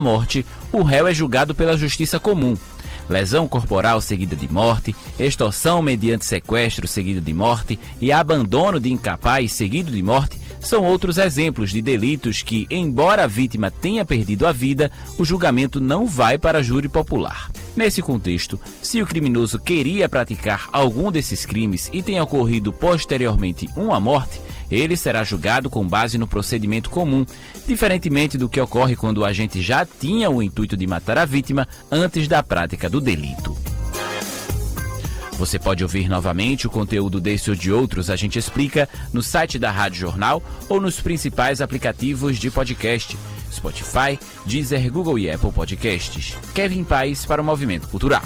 morte, o réu é julgado pela justiça comum. Lesão corporal seguida de morte, extorsão mediante sequestro seguido de morte e abandono de incapaz seguido de morte são outros exemplos de delitos que, embora a vítima tenha perdido a vida, o julgamento não vai para júri popular. Nesse contexto, se o criminoso queria praticar algum desses crimes e tenha ocorrido posteriormente uma morte, ele será julgado com base no procedimento comum, diferentemente do que ocorre quando o agente já tinha o intuito de matar a vítima antes da prática do delito. Você pode ouvir novamente o conteúdo desse ou de outros A Gente Explica no site da Rádio Jornal ou nos principais aplicativos de podcast, Spotify, Deezer, Google e Apple Podcasts. Kevin Paes para o Movimento Cultural.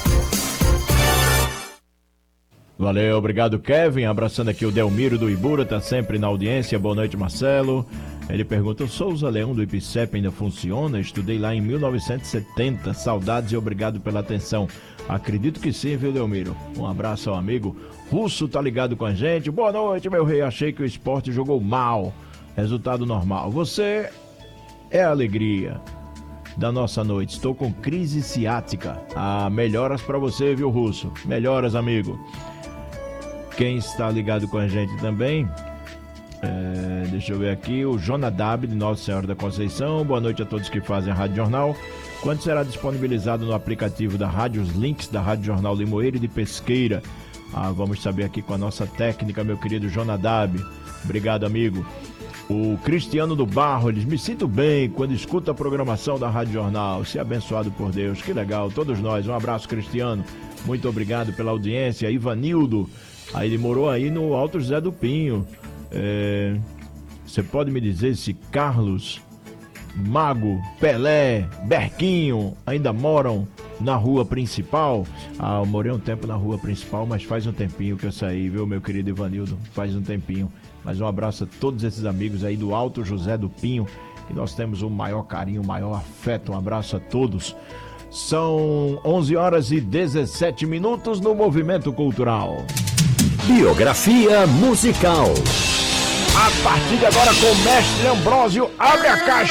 Valeu, obrigado Kevin, abraçando aqui o Delmiro do Ibura, tá sempre na audiência. Boa noite, Marcelo. Ele pergunta: o Souza Leão do IPCEP ainda funciona? Estudei lá em 1970, saudades e obrigado pela atenção. Acredito que sim, viu, Delmiro? Um abraço ao amigo. Russo tá ligado com a gente. Boa noite, meu rei, achei que o esporte jogou mal. Resultado normal. Você é a alegria da nossa noite. Estou com crise ciática. Melhoras pra você, viu, Russo? Melhoras, amigo. Quem está ligado com a gente também, deixa eu ver aqui, o Jonadab de Nossa Senhora da Conceição. Boa noite a todos que fazem a Rádio Jornal. Quando será disponibilizado no aplicativo da rádio os links da Rádio Jornal Limoeiro e de Pesqueira? Vamos saber aqui com a nossa técnica, meu querido Jonadab. Obrigado, amigo. O Cristiano do Barro, eles: me sinto bem quando escuto a programação da Rádio Jornal. Se abençoado por Deus, que legal, todos nós. Um abraço, Cristiano. Muito obrigado pela audiência. Ivanildo, aí ele morou aí no Alto José do Pinho. Você pode me dizer se Carlos, Mago, Pelé, Berquinho ainda moram na rua principal? Eu morei um tempo na rua principal, mas faz um tempinho que eu saí, viu, meu querido Ivanildo? Faz um tempinho. Mas um abraço a todos esses amigos aí do Alto José do Pinho, que nós temos o maior carinho, o maior afeto. Um abraço a todos. São 11 horas e 17 minutos no Movimento Cultural. Biografia musical. A partir de agora, com o Mestre Ambrósio, abre a caixa.